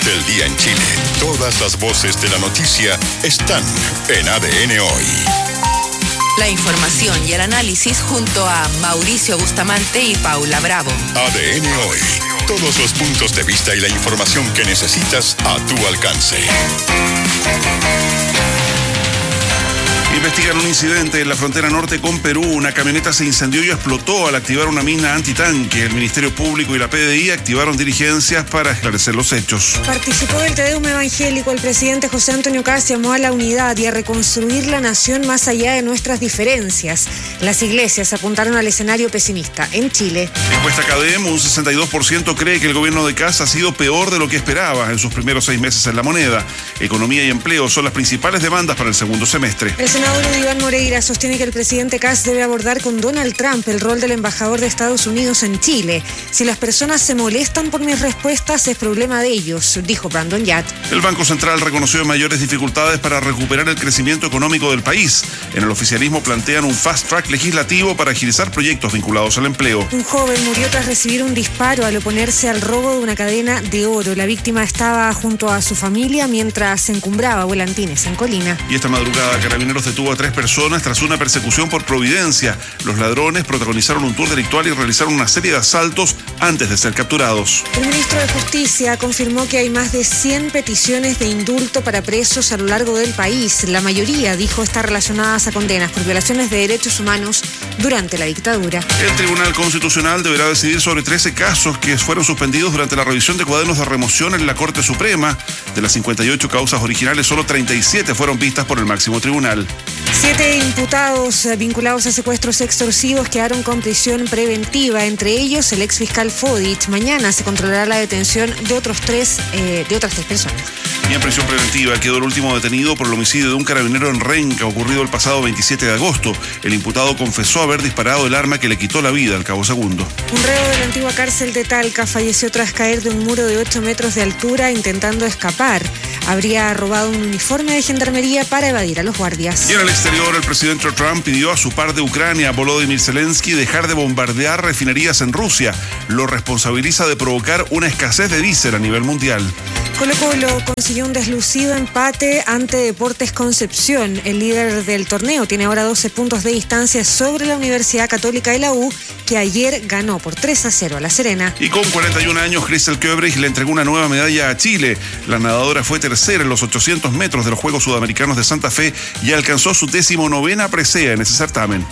Del día en Chile. Todas las voces de la noticia están en ADN Hoy. La información y el análisis junto a Mauricio Bustamante y Paula Bravo. ADN Hoy. Todos los puntos de vista y la información que necesitas a tu alcance. Investigan un incidente en la frontera norte con Perú. Una camioneta se incendió y explotó al activar una mina antitanque. El Ministerio Público y la PDI activaron diligencias para esclarecer los hechos. Participó del Te Deum evangélico. El presidente José Antonio Kast llamó a la unidad y a reconstruir la nación más allá de nuestras diferencias. Las iglesias apuntaron al escenario pesimista. En Chile, Encuesta CADEM, un 62% cree que el gobierno de Kast ha sido peor de lo que esperaba en sus primeros 6 meses en la moneda. Economía y empleo son las principales demandas para el segundo semestre. el senador Iván Moreira sostiene que el presidente Kast debe abordar con Donald Trump el rol del embajador de Estados Unidos en Chile. Si las personas se molestan por mis respuestas, es problema de ellos, dijo Brandon Yat. El Banco Central reconoció mayores dificultades para recuperar el crecimiento económico del país. En el oficialismo plantean un fast track legislativo para agilizar proyectos vinculados al empleo. Un joven murió tras recibir un disparo al oponerse al robo de una cadena de oro. La víctima estaba junto a su familia mientras se encumbraba volantines en Colina. Y esta madrugada, Carabineros detuvo a 3 personas tras una persecución por Providencia. Los ladrones protagonizaron un tour delictual y realizaron una serie de asaltos antes de ser capturados. El ministro de Justicia confirmó que hay más de 100 peticiones de indulto para presos a lo largo del país. La mayoría, dijo, están relacionadas a condenas por violaciones de derechos humanos durante la dictadura. El Tribunal Constitucional deberá decidir sobre 13 casos que fueron suspendidos durante la revisión de cuadernos de remoción en la Corte Suprema. De las 58 causas originales, solo 37 fueron vistas por el máximo tribunal. 7 imputados vinculados a secuestros extorsivos quedaron con prisión preventiva, entre ellos el exfiscal Fodich. Mañana se controlará la detención de otras tres personas. Y en prisión preventiva quedó el último detenido por el homicidio de un carabinero en Renca, ocurrido el pasado 27 de agosto. El imputado confesó haber disparado el arma que le quitó la vida al cabo segundo. Un reo de la antigua cárcel de Talca falleció tras caer de un muro de 8 metros de altura intentando escapar. Habría robado un uniforme de gendarmería para evadir a los guardias. Y en el exterior, el presidente Trump pidió a su par de Ucrania, Volodymyr Zelensky, dejar de bombardear refinerías en Rusia. Lo responsabiliza de provocar una escasez de diésel a nivel mundial. Colo-Colo consiguió un deslucido empate ante Deportes Concepción. El líder del torneo tiene ahora 12 puntos de distancia sobre la Universidad Católica de la U, que ayer ganó por 3-0 a La Serena. Y con 41 años, Christel Koebrich le entregó una nueva medalla a Chile. La nadadora fue tercera en los 800 metros de los Juegos Sudamericanos de Santa Fe y alcanzó su 19ª presea en ese certamen.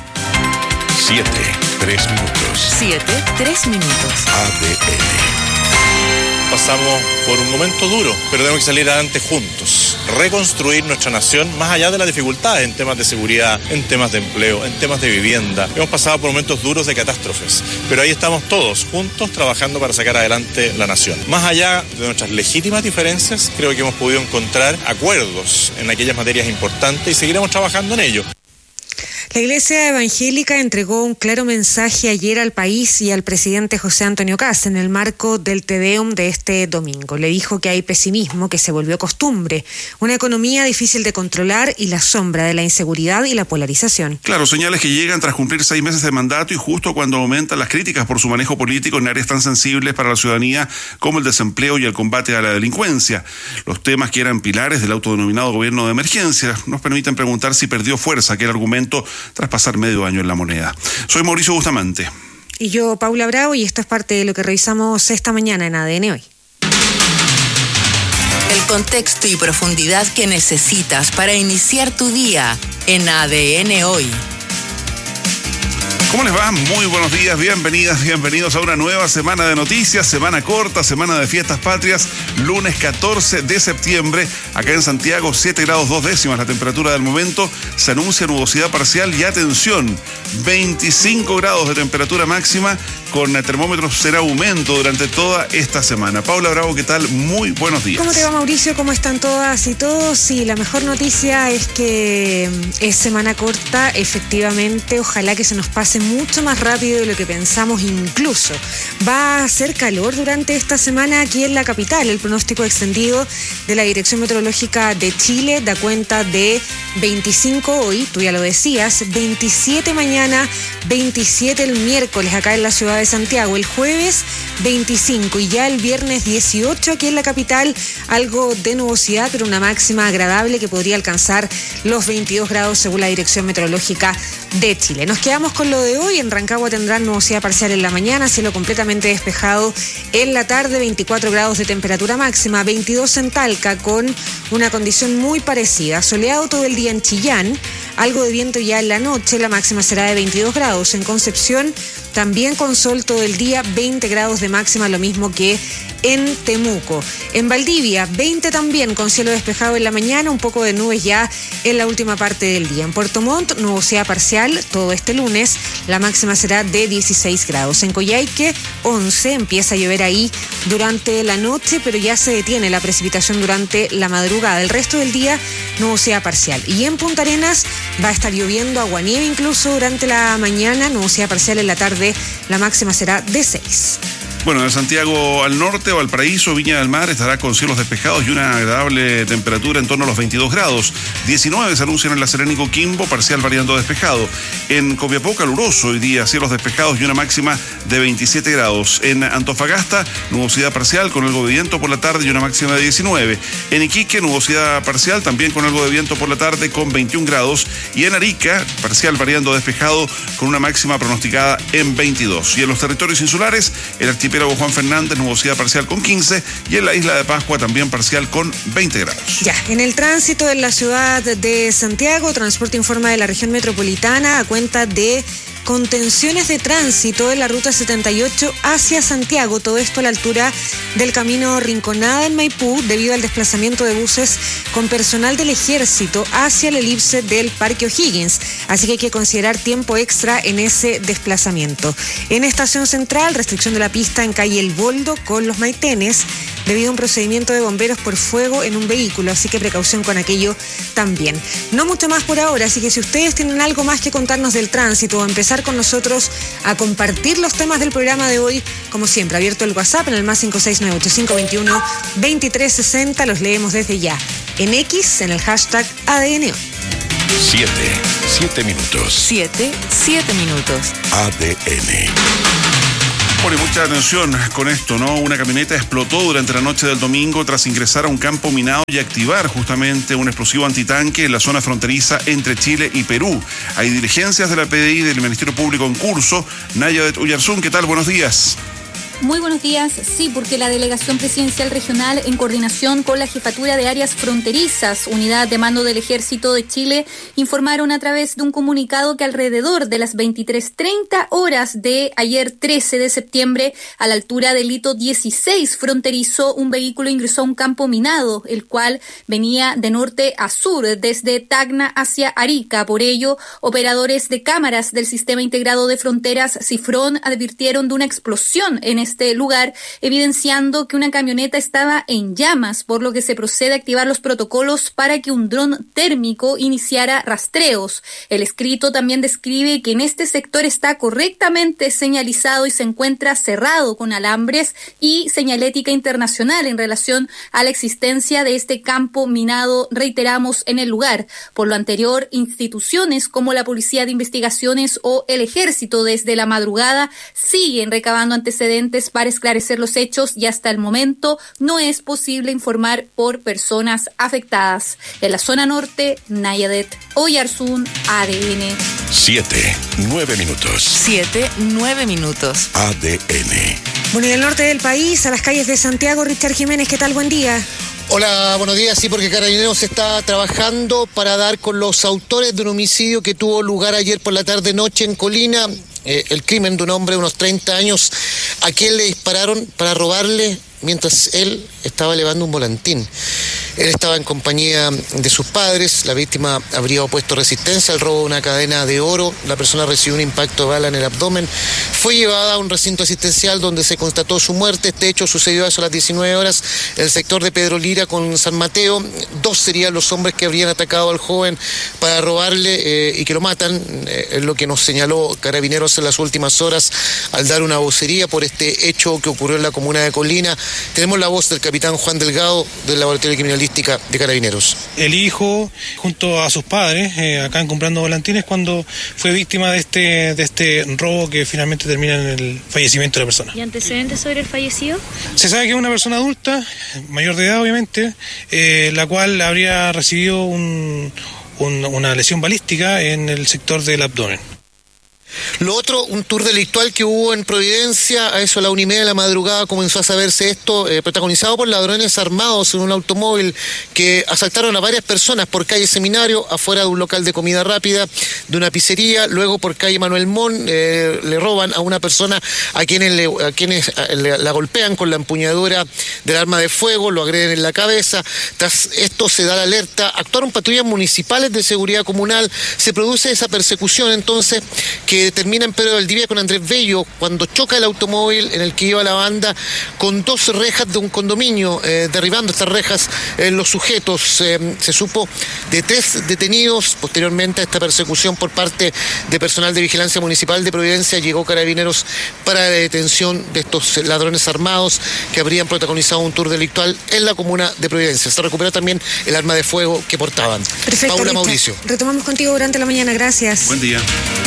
7:03 minutos. 7:03 minutos. ADN. Pasamos por un momento duro, pero tenemos que salir adelante juntos, reconstruir nuestra nación más allá de las dificultades en temas de seguridad, en temas de empleo, en temas de vivienda. Hemos pasado por momentos duros de catástrofes, pero ahí estamos todos juntos trabajando para sacar adelante la nación. Más allá de nuestras legítimas diferencias, creo que hemos podido encontrar acuerdos en aquellas materias importantes y seguiremos trabajando en ello. La Iglesia Evangélica entregó un claro mensaje ayer al país y al presidente José Antonio Kast en el marco del Te Deum de este domingo. Le dijo que hay pesimismo que se volvió costumbre, una economía difícil de controlar y la sombra de la inseguridad y la polarización. Claro, señales que llegan tras cumplir 6 meses de mandato y justo cuando aumentan las críticas por su manejo político en áreas tan sensibles para la ciudadanía como el desempleo y el combate a la delincuencia. Los temas que eran pilares del autodenominado gobierno de emergencia nos permiten preguntar si perdió fuerza aquel argumento tras pasar medio año en la moneda. Soy Mauricio Bustamante. Y yo, Paula Bravo, y esto es parte de lo que revisamos esta mañana en ADN Hoy. El contexto y profundidad que necesitas para iniciar tu día en ADN Hoy. ¿Cómo les va? Muy buenos días, bienvenidas, bienvenidos a una nueva semana de noticias, semana corta, semana de fiestas patrias, lunes 14 de septiembre, acá en Santiago, 7 grados 2 décimas la temperatura del momento, se anuncia nubosidad parcial y atención, 25 grados de temperatura máxima, con termómetros en aumento durante toda esta semana. Paula Bravo, ¿qué tal? Muy buenos días. ¿Cómo te va, Mauricio? ¿Cómo están todas y todos? Sí, la mejor noticia es que es semana corta, efectivamente, ojalá que se nos pase mucho más rápido de lo que pensamos incluso. Va a hacer calor durante esta semana aquí en la capital. El pronóstico extendido de la Dirección Meteorológica de Chile da cuenta de 25 hoy, tú ya lo decías, 27 mañana, 27 el miércoles acá en la ciudad ciudad de Santiago. El jueves 25 y ya el viernes 18 aquí en la capital, algo de nubosidad, pero una máxima agradable que podría alcanzar los 22 grados según la Dirección Meteorológica de Chile. Nos quedamos con lo de hoy. En Rancagua tendrán nubosidad parcial en la mañana, cielo completamente despejado en la tarde, 24 grados de temperatura máxima, 22 en Talca con una condición muy parecida. Soleado todo el día en Chillán, algo de viento ya en la noche, la máxima será de 22 grados. En Concepción también con sol todo el día, 20 grados de máxima, lo mismo que en Temuco. En Valdivia, 20 también, con cielo despejado en la mañana, un poco de nubes ya en la última parte del día. En Puerto Montt, nubosidad parcial todo este lunes, la máxima será de 16 grados. En Coyhaique, 11, empieza a llover ahí durante la noche, pero ya se detiene la precipitación durante la madrugada. El resto del día, nubosidad parcial. Y en Punta Arenas va a estar lloviendo, aguanieve incluso durante la mañana, nubosidad parcial en la tarde, la máxima será de 6. Bueno, de Santiago al norte, Valparaíso, Viña del Mar estará con cielos despejados y una agradable temperatura en torno a los 22 grados. 19 se anuncian en La Serena y Coquimbo, parcial variando despejado. En Copiapó, caluroso hoy día, cielos despejados y una máxima de 27 grados. En Antofagasta, nubosidad parcial con algo de viento por la tarde y una máxima de 19. En Iquique, nubosidad parcial también con algo de viento por la tarde con 21 grados. Y en Arica, parcial variando despejado con una máxima pronosticada en 22. Y en los territorios insulares, el archipiélago Juan Fernández, nubosidad parcial con 15, y en la isla de Pascua también parcial con 20 grados. Ya, en el tránsito en la ciudad de Santiago, Transporte informa de la región metropolitana a cuenta de contenciones de tránsito en la ruta 78 hacia Santiago, todo esto a la altura del camino Rinconada en Maipú, debido al desplazamiento de buses con personal del ejército hacia la elipse del Parque O'Higgins, así que hay que considerar tiempo extra en ese desplazamiento. En Estación Central, restricción de la pista en calle El Boldo con Los Maitenes, debido a un procedimiento de bomberos por fuego en un vehículo, así que precaución con aquello también. No mucho más por ahora, así que si ustedes tienen algo más que contarnos del tránsito o empezar con nosotros a compartir los temas del programa de hoy, como siempre, abierto el WhatsApp en el más 569-8521-2360, los leemos desde ya. En X, en el hashtag ADN. 7 minutos. 7 minutos. ADN. Pone mucha atención con esto, ¿no? Una camioneta explotó durante la noche del domingo tras ingresar a un campo minado y activar justamente un explosivo antitanque en la zona fronteriza entre Chile y Perú. Hay diligencias de la PDI del Ministerio Público en curso. Nayadet Uyarzún, ¿qué tal? Buenos días. Muy buenos días. Sí, porque la Delegación Presidencial Regional, en coordinación con la Jefatura de Áreas Fronterizas, Unidad de Mando del Ejército de Chile, informaron a través de un comunicado que alrededor de las 23:30 horas de ayer 13 de septiembre, a la altura del hito 16 fronterizo, un vehículo ingresó a un campo minado, el cual venía de norte a sur, desde Tacna hacia Arica. Por ello, operadores de cámaras del Sistema Integrado de Fronteras, CIFRON, advirtieron de una explosión en este lugar, evidenciando que una camioneta estaba en llamas, por lo que se procede a activar los protocolos para que un dron térmico iniciara rastreos. El escrito también describe que en este sector está correctamente señalizado y se encuentra cerrado con alambres y señalética internacional en relación a la existencia de este campo minado, reiteramos, en el lugar. Por lo anterior, instituciones como la Policía de Investigaciones o el Ejército desde la madrugada siguen recabando antecedentes para esclarecer los hechos y hasta el momento no es posible informar por personas afectadas. En la zona norte, Nayadet Oyarzún, ADN. 9 minutos. 9 minutos. ADN. Bueno, y del norte del país, a las calles de Santiago, Richard Jiménez, ¿qué tal? Buen día. Hola, buenos días. Sí, porque Carabineros está trabajando para dar con los autores de un homicidio que tuvo lugar ayer por la tarde-noche en Colina. El crimen de un hombre de unos 30 años a quien le dispararon para robarle mientras él estaba elevando un volantín. Él estaba en compañía de sus padres. La víctima habría opuesto resistencia al robo de una cadena de oro. La persona recibió un impacto de bala en el abdomen. Fue llevada a un recinto asistencial donde se constató su muerte. Este hecho sucedió a las 19 horas en el sector de Pedro Lira con San Mateo. 2 serían los hombres que habrían atacado al joven para robarle y que lo matan. Es lo que nos señaló Carabineros en las últimas horas al dar una vocería por este hecho que ocurrió en la comuna de Colina. Tenemos la voz del capitán Juan Delgado del Laboratorio Criminalístico balística de Carabineros. El hijo, junto a sus padres, acá en Comprando Volantines, cuando fue víctima de este robo que finalmente termina en el fallecimiento de la persona. ¿Y antecedentes sobre el fallecido? Se sabe que es una persona adulta, mayor de edad obviamente, la cual habría recibido una lesión balística en el sector del abdomen. Lo otro, un tour delictual que hubo en Providencia, a eso a la 1:30 de la madrugada comenzó a saberse esto, protagonizado por ladrones armados en un automóvil que asaltaron a varias personas por calle Seminario, afuera de un local de comida rápida, de una pizzería, luego por calle Manuel Mon, le roban a una persona a quienes la golpean con la empuñadura del arma de fuego, lo agreden en la cabeza. Tras esto se da la alerta, actuaron patrullas municipales de seguridad comunal, se produce esa persecución entonces que termina en Pedro Valdivia con Andrés Bello cuando choca el automóvil en el que iba la banda con 2 rejas de un condominio, derribando estas rejas los sujetos. Se supo de 3 detenidos. Posteriormente a esta persecución por parte de personal de vigilancia municipal de Providencia llegó Carabineros para la detención de estos ladrones armados que habrían protagonizado un tour delictual en la comuna de Providencia. Se recuperó también el arma de fuego que portaban. Perfecto, Paula, Richard. Mauricio. Retomamos contigo durante la mañana, gracias. Buen día.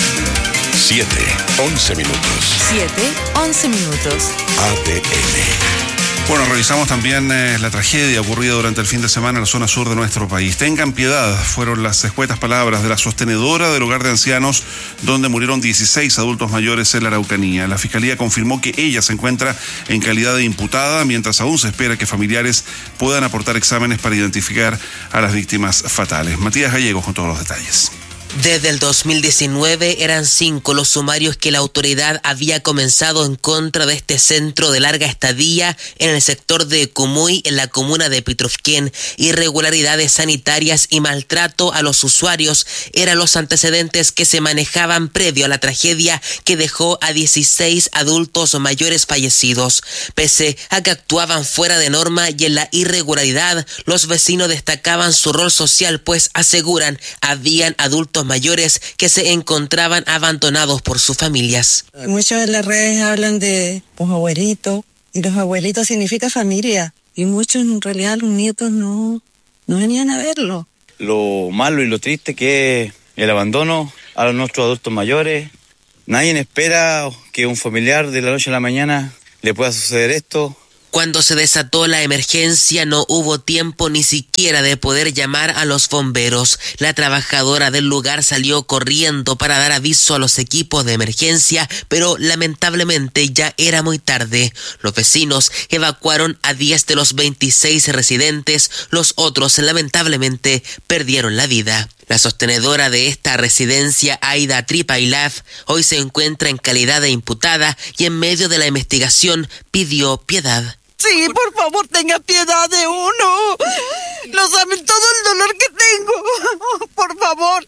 7:11 minutos. 7:11 minutos. ADN. Bueno, revisamos también la tragedia ocurrida durante el fin de semana en la zona sur de nuestro país. Tengan piedad, fueron las escuetas palabras de la sostenedora del hogar de ancianos donde murieron 16 adultos mayores en la Araucanía. La Fiscalía confirmó que ella se encuentra en calidad de imputada, mientras aún se espera que familiares puedan aportar exámenes para identificar a las víctimas fatales. Matías Gallegos con todos los detalles. Desde el 2019 eran 5 los sumarios que la autoridad había comenzado en contra de este centro de larga estadía en el sector de Cumuy, en la comuna de Pitrufquén. Irregularidades sanitarias y maltrato a los usuarios eran los antecedentes que se manejaban previo a la tragedia que dejó a 16 adultos mayores fallecidos. Pese a que actuaban fuera de norma y en la irregularidad, los vecinos destacaban su rol social, pues aseguran habían adultos mayores que se encontraban abandonados por sus familias. Muchos en las redes hablan de los abuelitos, y los abuelitos significa familia, y muchos en realidad los nietos no venían a verlo. Lo malo y lo triste que es el abandono a nuestros adultos mayores. Nadie espera que un familiar de la noche a la mañana le pueda suceder esto. Cuando se desató la emergencia no hubo tiempo ni siquiera de poder llamar a los bomberos. La trabajadora del lugar salió corriendo para dar aviso a los equipos de emergencia, pero lamentablemente ya era muy tarde. Los vecinos evacuaron a 10 de los 26 residentes, los otros lamentablemente perdieron la vida. La sostenedora de esta residencia, Aida Tripailaf, hoy se encuentra en calidad de imputada y en medio de la investigación pidió piedad. Sí, por favor, tenga piedad de uno. No saben todo el dolor que tengo. Por favor.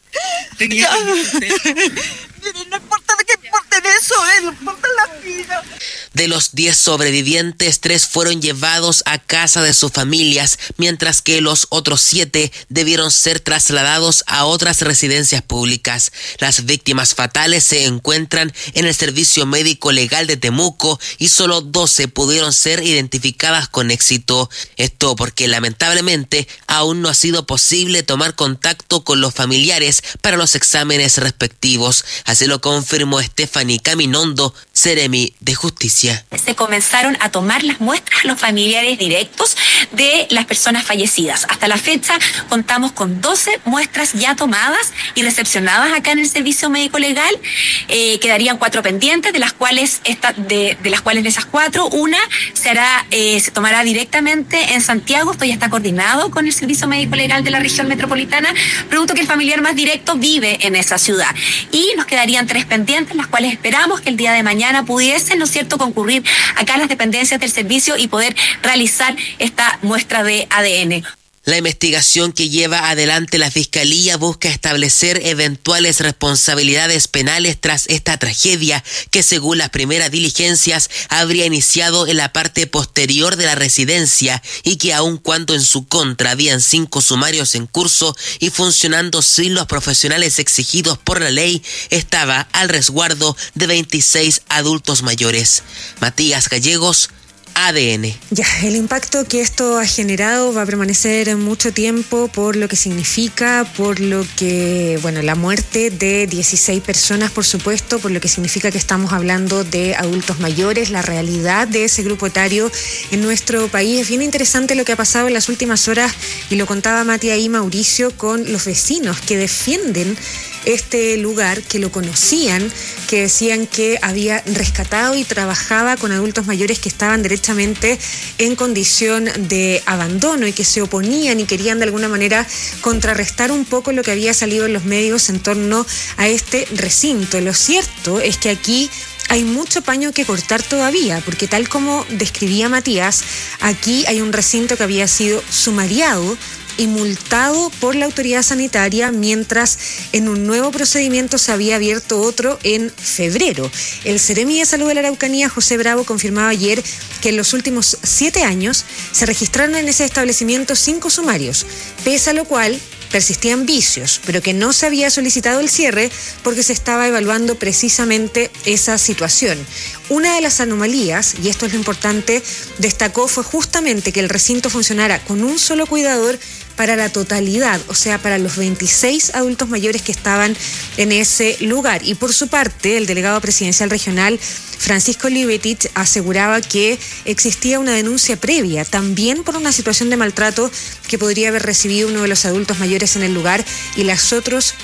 No importa que importen eso, no importa la vida. De los 10 sobrevivientes, 3 fueron llevados a casa de sus familias, mientras que los otros 7 debieron ser trasladados a otras residencias públicas. Las víctimas fatales se encuentran en el Servicio Médico Legal de Temuco y solo 12 pudieron ser identificadas con éxito. Esto porque lamentablemente aún no ha sido posible tomar contacto con los familiares para los exámenes respectivos. Así lo confirmó Stephanie Caminondo, Seremi de Justicia. Se comenzaron a tomar las muestras a los familiares directos de las personas fallecidas. Hasta la fecha contamos con 12 muestras ya tomadas y recepcionadas acá en el Servicio Médico Legal. Quedarían 4 pendientes, de las cuales de esas 4, una se tomará directamente en Santiago. Esto ya está coordinado con el Servicio Médico Legal de la región metropolitana, producto que el familiar más directo vive en esa ciudad. Y nos quedarían 3 pendientes, las cuales esperamos que el día de mañana pudiesen, ¿no es cierto?, concurrir acá a las dependencias del servicio y poder realizar esta muestra de ADN. La investigación que lleva adelante la Fiscalía busca establecer eventuales responsabilidades penales tras esta tragedia que, según las primeras diligencias, habría iniciado en la parte posterior de la residencia y que, aun cuando en su contra habían 5 sumarios en curso y funcionando sin los profesionales exigidos por la ley, estaba al resguardo de 26 adultos mayores. Matías Gallegos, ADN. Ya, el impacto que esto ha generado va a permanecer mucho tiempo por lo que significa, por lo que, la muerte de 16 personas, por supuesto, por lo que significa que estamos hablando de adultos mayores, la realidad de ese grupo etario en nuestro país. Es bien interesante lo que ha pasado en las últimas horas, y lo contaba Mati ahí, Mauricio, con los vecinos que defienden este lugar, que lo conocían, que decían que había rescatado y trabajaba con adultos mayores que estaban derechamente en condición de abandono y que se oponían y querían de alguna manera contrarrestar un poco lo que había salido en los medios en torno a este recinto. Lo cierto es que aquí hay mucho paño que cortar todavía, porque tal como describía Matías, aquí hay un recinto que había sido sumariado y multado por la autoridad sanitaria, mientras en un nuevo procedimiento se había abierto otro en febrero. El Seremi de Salud de la Araucanía, José Bravo, confirmaba ayer que en los últimos 7 años se registraron en ese establecimiento 5 sumarios, pese a lo cual persistían vicios, pero que no se había solicitado el cierre porque se estaba evaluando precisamente esa situación. Una de las anomalías, y esto es lo importante, destacó fue justamente que el recinto funcionara con un solo cuidador para la totalidad, o sea, para los 26 adultos mayores que estaban en ese lugar. Y por su parte, el delegado presidencial regional, Francisco Libetich, aseguraba que existía una denuncia previa, también por una situación de maltrato que podría haber recibido uno de los adultos mayores en el lugar, y las otras,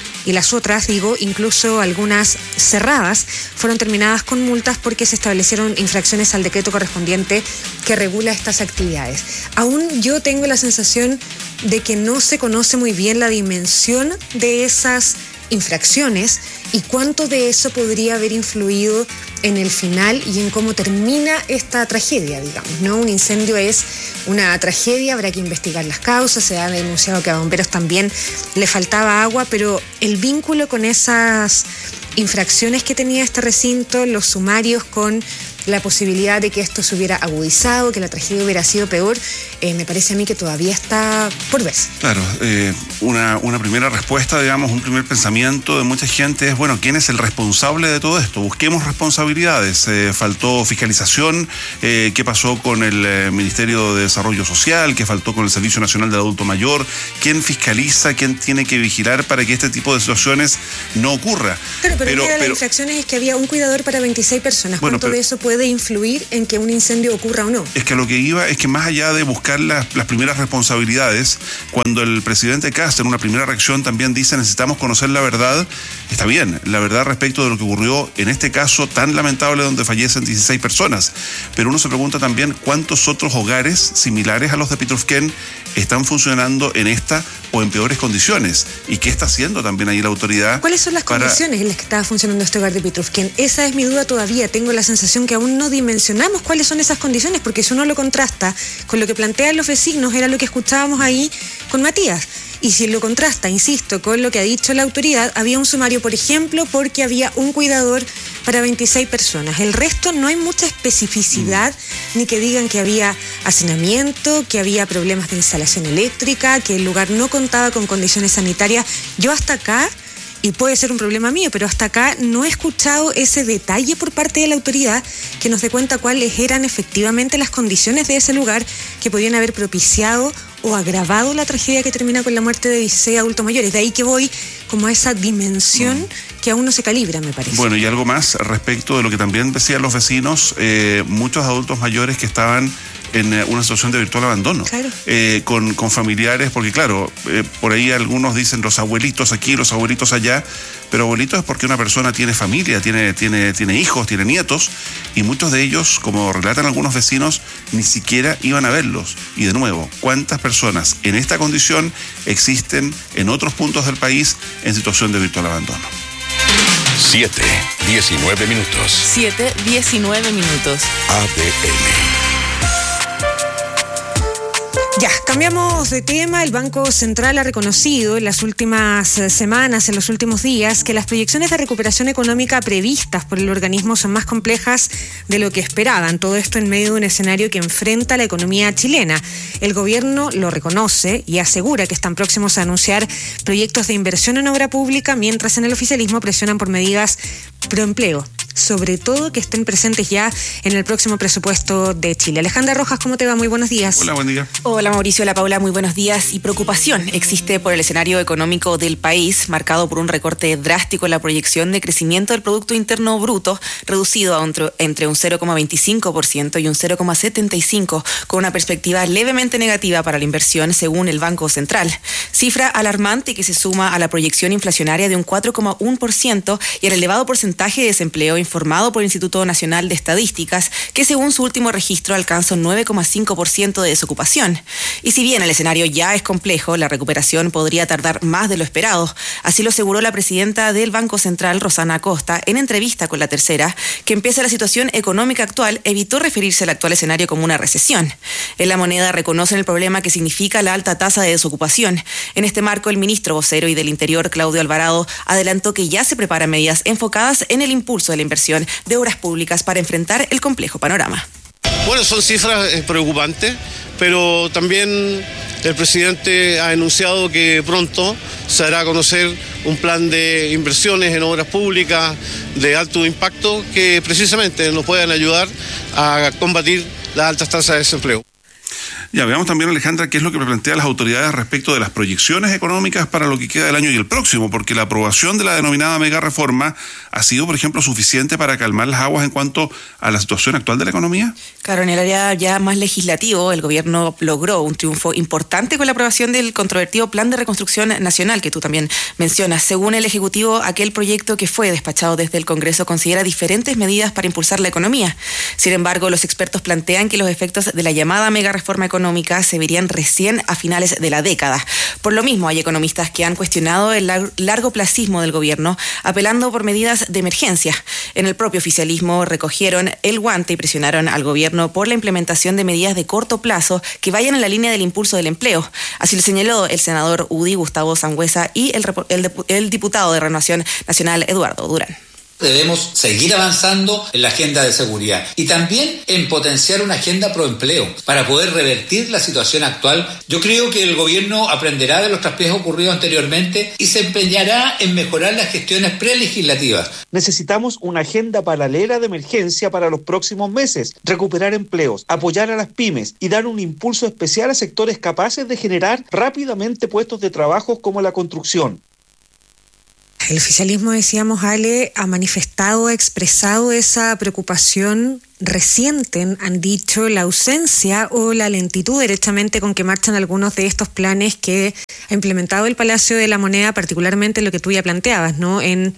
incluso algunas cerradas, fueron terminadas con multas porque se establecieron infracciones al decreto correspondiente que regula estas actividades. Aún yo tengo la sensación de que no se conoce muy bien la dimensión de esas infracciones y cuánto de eso podría haber influido en el final y en cómo termina esta tragedia, digamos, ¿no? Un incendio es una tragedia, habrá que investigar las causas, se ha denunciado que a bomberos también le faltaba agua, pero el vínculo con esas infracciones que tenía este recinto, los sumarios con la posibilidad de que esto se hubiera agudizado, que la tragedia hubiera sido peor, me parece a mí que todavía está por verse. Claro, una primera respuesta, digamos, un primer pensamiento de mucha gente es, ¿quién es el responsable de todo esto? Busquemos responsabilidades. Faltó fiscalización, ¿qué pasó con el Ministerio de Desarrollo Social? ¿Qué faltó con el Servicio Nacional de Adulto Mayor? ¿Quién fiscaliza? ¿Quién tiene que vigilar para que este tipo de situaciones no ocurra? Pero una de las infracciones es que había un cuidador para 26 personas. ¿Cuánto de eso puede influir en que un incendio ocurra o no? Es que a lo que iba es que más allá de buscar las primeras responsabilidades, cuando el presidente Kast en una primera reacción también dice necesitamos conocer la verdad, está bien, la verdad respecto de lo que ocurrió en este caso tan lamentable donde fallecen 16 personas, pero uno se pregunta también cuántos otros hogares similares a los de Pitrufquén están funcionando en esta o en peores condiciones, y qué está haciendo también ahí la autoridad. ¿Cuáles son las condiciones en las que estaba funcionando este hogar de Pitrufquén? Esa es mi duda todavía. Tengo la sensación que aún no dimensionamos cuáles son esas condiciones, porque si uno lo contrasta con lo que plantean los vecinos, era lo que escuchábamos ahí con Matías. Y si lo contrasta, insisto, con lo que ha dicho la autoridad, había un sumario, por ejemplo, porque había un cuidador para 26 personas. El resto no hay mucha especificidad, ni que digan que había hacinamiento, que había problemas de instalación eléctrica, que el lugar no contaba con condiciones sanitarias. Yo hasta acá, y puede ser un problema mío, pero hasta acá no he escuchado ese detalle por parte de la autoridad que nos dé cuenta cuáles eran efectivamente las condiciones de ese lugar que podían haber propiciado o agravado la tragedia que termina con la muerte de 16 adultos mayores. De ahí que voy como a esa dimensión que aún no se calibra, me parece. Bueno, y algo más respecto de lo que también decían los vecinos, muchos adultos mayores que estaban en una situación de virtual abandono, claro. Con familiares, porque claro, por ahí algunos dicen los abuelitos aquí, los abuelitos allá, pero abuelitos es porque una persona tiene familia, tiene hijos, tiene nietos, y muchos de ellos, como relatan algunos vecinos, ni siquiera iban a verlos. Y de nuevo, ¿cuántas personas en esta condición existen en otros puntos del país en situación de virtual abandono? 7:19 minutos. 7:19 minutos. ADN. Ya, cambiamos de tema. El Banco Central ha reconocido en las últimas semanas, en los últimos días, que las proyecciones de recuperación económica previstas por el organismo son más complejas de lo que esperaban. Todo esto en medio de un escenario que enfrenta a la economía chilena. El gobierno lo reconoce y asegura que están próximos a anunciar proyectos de inversión en obra pública, mientras en el oficialismo presionan por medidas pro empleo. sobre todo que estén presentes ya en el próximo presupuesto de Chile. Alejandra Rojas, ¿cómo te va? Muy buenos días. Hola, buen día. Hola Mauricio, hola Paula, muy buenos días. Y preocupación existe por el escenario económico del país, marcado por un recorte drástico en la proyección de crecimiento del Producto Interno Bruto, reducido a entre un 0,25% y un 0,75%, con una perspectiva levemente negativa para la inversión según el Banco Central. Cifra alarmante que se suma a la proyección inflacionaria de un 4,1% y al elevado porcentaje de desempleo informado por el Instituto Nacional de Estadísticas, que según su último registro alcanza un 9,5% de desocupación. Y si bien el escenario ya es complejo, la recuperación podría tardar más de lo esperado. Así lo aseguró la presidenta del Banco Central, Rosana Acosta, en entrevista con La Tercera, que pese a la situación económica actual, evitó referirse al actual escenario como una recesión. En La Moneda reconocen el problema que significa la alta tasa de desocupación. En este marco, el ministro vocero y del Interior, Claudio Alvarado, adelantó que ya se preparan medidas enfocadas en el impulso de la inversión de obras públicas para enfrentar el complejo panorama. Bueno, son cifras preocupantes, pero también el presidente ha anunciado que pronto se hará a conocer un plan de inversiones en obras públicas de alto impacto que precisamente nos puedan ayudar a combatir las altas tasas de desempleo. Ya, veamos también, Alejandra, qué es lo que plantean las autoridades respecto de las proyecciones económicas para lo que queda del año y el próximo, porque la aprobación de la denominada mega reforma ha sido, por ejemplo, suficiente para calmar las aguas en cuanto a la situación actual de la economía. Claro, en el área ya más legislativo, el gobierno logró un triunfo importante con la aprobación del controvertido Plan de Reconstrucción Nacional, que tú también mencionas. Según el Ejecutivo, aquel proyecto que fue despachado desde el Congreso considera diferentes medidas para impulsar la economía. Sin embargo, los expertos plantean que los efectos de la llamada mega reforma económica se verían recién a finales de la década. Por lo mismo, hay economistas que han cuestionado el largoplacismo del gobierno, apelando por medidas de emergencia. En el propio oficialismo recogieron el guante y presionaron al gobierno por la implementación de medidas de corto plazo que vayan en la línea del impulso del empleo. Así lo señaló el senador UDI, Gustavo Sangüesa, y el diputado de Renovación Nacional, Eduardo Durán. Debemos seguir avanzando en la agenda de seguridad y también en potenciar una agenda pro empleo para poder revertir la situación actual. Yo creo que el gobierno aprenderá de los traspiés ocurridos anteriormente y se empeñará en mejorar las gestiones prelegislativas. Necesitamos una agenda paralela de emergencia para los próximos meses, recuperar empleos, apoyar a las pymes y dar un impulso especial a sectores capaces de generar rápidamente puestos de trabajo como la construcción. El oficialismo, decíamos, Ale, ha manifestado, ha expresado esa preocupación reciente, han dicho, la ausencia o la lentitud derechamente con que marchan algunos de estos planes que ha implementado el Palacio de la Moneda, particularmente lo que tú ya planteabas, ¿no? En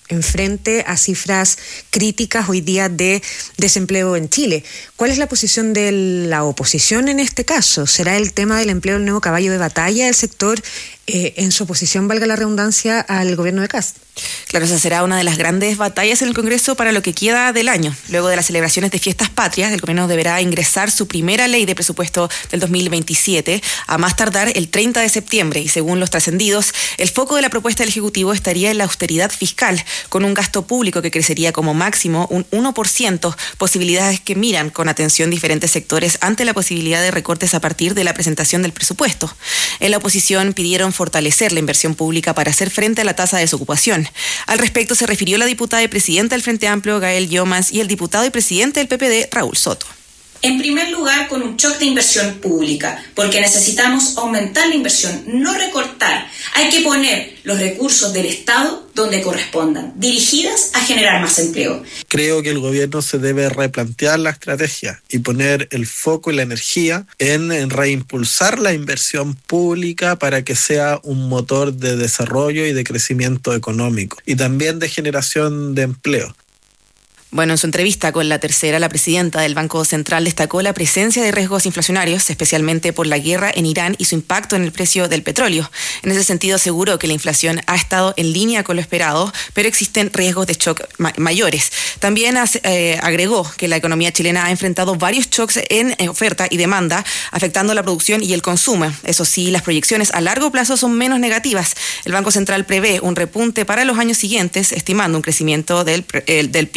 frente a cifras críticas hoy día de desempleo en Chile. ¿Cuál es la posición de la oposición en este caso? ¿Será el tema del empleo el nuevo caballo de batalla del sector en su oposición, valga la redundancia, al gobierno de Kast? Claro, esa será una de las grandes batallas en el Congreso para lo que queda del año. Luego de las celebraciones de fiestas patrias, el gobierno deberá ingresar su primera ley de presupuesto del 2027 a más tardar el 30 de septiembre y según los trascendidos, el foco de la propuesta del Ejecutivo estaría en la austeridad fiscal, con un gasto público que crecería como máximo un 1%, posibilidades que miran con atención diferentes sectores ante la posibilidad de recortes a partir de la presentación del presupuesto. En la oposición pidieron fortalecer la inversión pública para hacer frente a la tasa de desocupación. Al respecto se refirió la diputada y presidenta del Frente Amplio, Gael Llomas, y el diputado y presidente del PPD, Raúl Soto. En primer lugar, con un shock de inversión pública, porque necesitamos aumentar la inversión, no recortar. Hay que poner los recursos del Estado donde correspondan, dirigidas a generar más empleo. Creo que el gobierno se debe replantear la estrategia y poner el foco y la energía en reimpulsar la inversión pública para que sea un motor de desarrollo y de crecimiento económico y también de generación de empleo. Bueno, en su entrevista con La Tercera, la presidenta del Banco Central destacó la presencia de riesgos inflacionarios, especialmente por la guerra en Irán y su impacto en el precio del petróleo. En ese sentido, aseguró que la inflación ha estado en línea con lo esperado, pero existen riesgos de shock mayores. También agregó que la economía chilena ha enfrentado varios shocks en oferta y demanda, afectando la producción y el consumo. Eso sí, las proyecciones a largo plazo son menos negativas. El Banco Central prevé un repunte para los años siguientes, estimando un crecimiento del PIB entre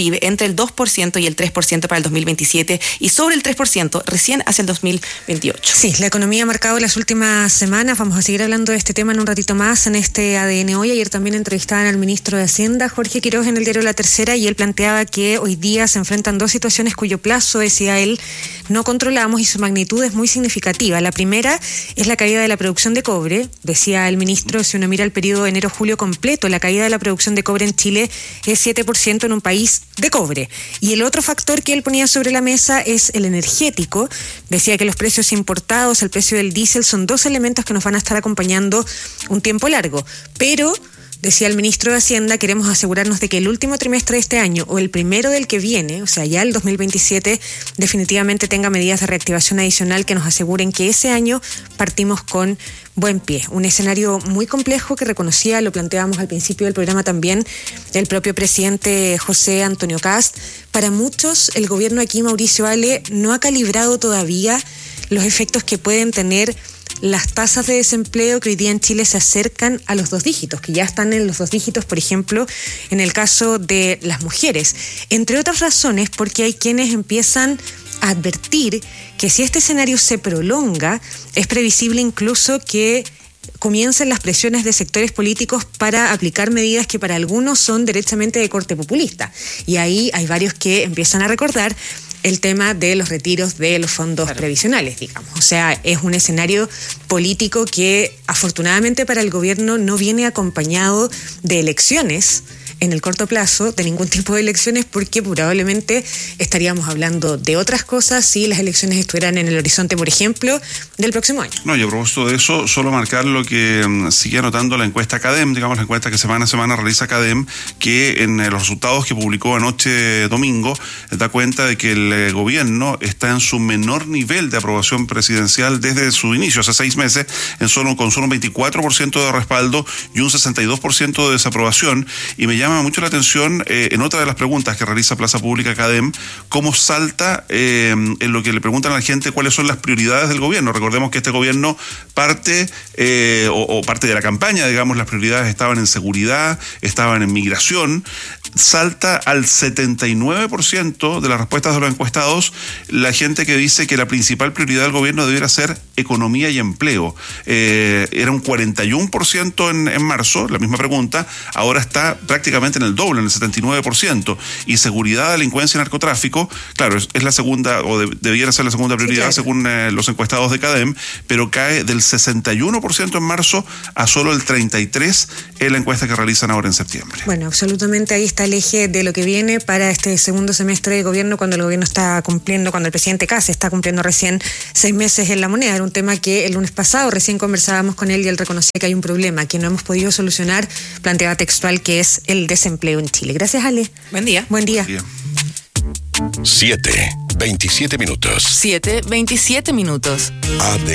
el 2% y el 3% para el 2027 y sobre el 3% recién hacia el 2028. Sí, la economía ha marcado las últimas semanas. Vamos a seguir hablando de este tema en un ratito más en este ADN Hoy. Ayer también entrevistaban al ministro de Hacienda, Jorge Quiroz, en el diario La Tercera, y él planteaba que hoy día se enfrentan dos situaciones cuyo plazo, decía él, no controlamos y su magnitud es muy significativa. La primera es la caída de la producción de cobre. Decía el ministro, si uno mira el periodo de enero-julio completo, la caída de la producción de cobre en Chile es 7% en un país de cobre. Y el otro factor que él ponía sobre la mesa es el energético. Decía que los precios importados, el precio del diésel, son dos elementos que nos van a estar acompañando un tiempo largo. Pero, decía el ministro de Hacienda, queremos asegurarnos de que el último trimestre de este año o el primero del que viene, o sea, ya el 2027, definitivamente tenga medidas de reactivación adicional que nos aseguren que ese año partimos con buen pie. Un escenario muy complejo que reconocía, lo planteábamos al principio del programa también, el propio presidente José Antonio Kast. Para muchos, el gobierno aquí, Mauricio Ale, no ha calibrado todavía los efectos que pueden tener las tasas de desempleo que hoy día en Chile se acercan a los 2 dígitos, que ya están en los 2 dígitos, por ejemplo, en el caso de las mujeres. Entre otras razones, porque hay quienes empiezan a advertir que si este escenario se prolonga, es previsible incluso que comiencen las presiones de sectores políticos para aplicar medidas que para algunos son derechamente de corte populista. Y ahí hay varios que empiezan a recordar el tema de los retiros de los fondos previsionales, digamos. O sea, es un escenario político que afortunadamente para el gobierno no viene acompañado de elecciones en el corto plazo, de ningún tipo de elecciones, porque probablemente estaríamos hablando de otras cosas si las elecciones estuvieran en el horizonte, por ejemplo, del próximo año. No, y a propósito de eso, solo marcar lo que sigue anotando la encuesta CADEM, digamos la encuesta que semana a semana realiza CADEM, que en los resultados que publicó anoche domingo, da cuenta de que el gobierno está en su menor nivel de aprobación presidencial desde su inicio, hace 6 meses, con solo un 24% de respaldo y un 62% de desaprobación, y me llama mucho la atención en otra de las preguntas que realiza Plaza Pública CADEM, cómo salta en lo que le preguntan a la gente cuáles son las prioridades del gobierno. Recordemos que este gobierno parte de la campaña, digamos, las prioridades estaban en seguridad, estaban en migración. Salta al 79% de las respuestas de los encuestados la gente que dice que la principal prioridad del gobierno debiera ser economía y empleo. Era un 41% en marzo, la misma pregunta, ahora está prácticamente en el doble, en el 79%. Y seguridad, delincuencia y narcotráfico, claro, es la segunda, o debiera ser la segunda prioridad, sí, claro, según los encuestados de CADEM, pero cae del 61% en marzo a solo el 33% en la encuesta que realizan ahora en septiembre. Bueno, absolutamente ahí está el eje de lo que viene para este segundo semestre de gobierno, cuando el gobierno está cumpliendo, cuando el presidente Kast está cumpliendo recién 6 meses en la moneda. Era un tema que el lunes pasado recién conversábamos con él y él reconocía que hay un problema que no hemos podido solucionar, planteaba textual, que es el desempleo en Chile. Gracias, Ale. Buen día. Buen día. 7:27 minutos. 7:27 minutos. ADN.